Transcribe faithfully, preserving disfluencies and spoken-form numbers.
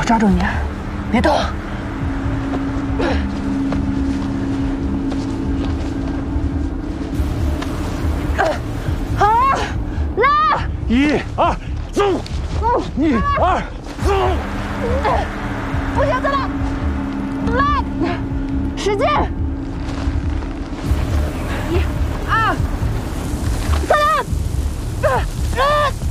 我抓住你，别动。好，来！ 一二，走！一二，走！ 不行，再来！来，使劲！一、二、再来！